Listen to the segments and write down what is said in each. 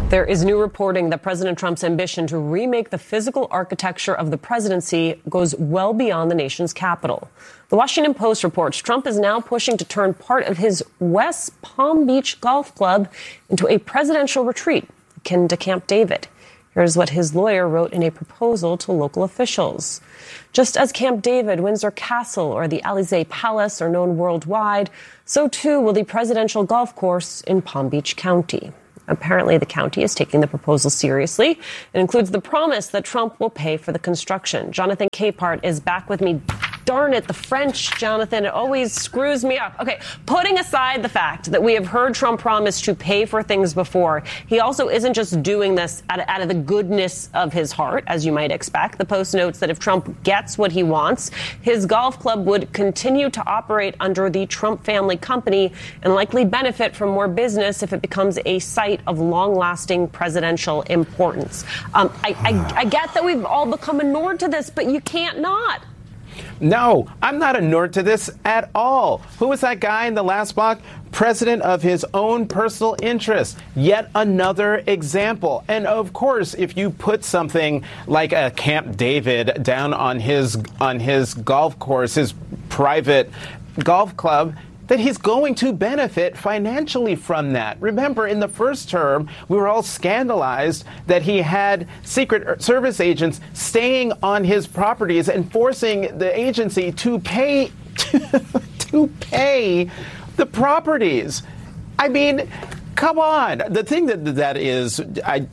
There is new reporting that President Trump's ambition to remake the physical architecture of the presidency goes well beyond the nation's capital. The Washington Post reports Trump is now pushing to turn part of his West Palm Beach golf club into a presidential retreat akin to Camp David. Here's what his lawyer wrote in a proposal to local officials. Just as Camp David, Windsor Castle, or the Elysee Palace are known worldwide, so too will the presidential golf course in Palm Beach County. Apparently, the county is taking the proposal seriously. It includes the promise that Trump will pay for the construction. Jonathan Capehart is back with me. Darn it, the French, Jonathan, it always screws me up. Okay, putting aside the fact that we have heard Trump promise to pay for things before, he also isn't just doing this out of the goodness of his heart, as you might expect. The Post notes that if Trump gets what he wants, his golf club would continue to operate under the Trump family company and likely benefit from more business if it becomes a site of long-lasting presidential importance. I get that we've all become inured to this, but you can't not. No, I'm not inured to this at all. Who was that guy in the last block? President of his own personal interests. Yet another example. And of course, if you put something like a Camp David down on his golf course, his private golf club, that he's going to benefit financially from that. Remember, in the first term, we were all scandalized that he had Secret Service agents staying on his properties and forcing the agency to pay to pay the properties. I mean, come on. The thing that is,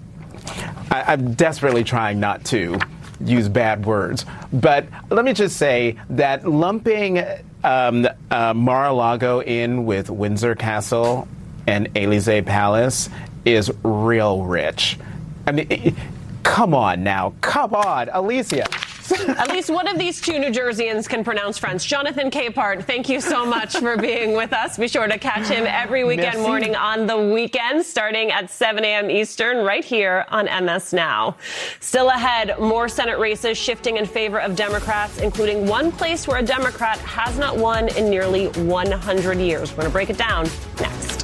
I'm desperately trying not to use bad words, but let me just say that lumping Mar-a-Lago in with Windsor Castle and Elysee Palace is real rich. I mean, come on now. Come on, Alicia. At least one of these two New Jerseyans can pronounce French. Jonathan Capehart, thank you so much for being with us. Be sure to catch him every weekend morning on The Weekend, starting at 7 a.m. Eastern, right here on MS Now. Still ahead, more Senate races shifting in favor of Democrats, including one place where a Democrat has not won in nearly 100 years. We're going to break it down next.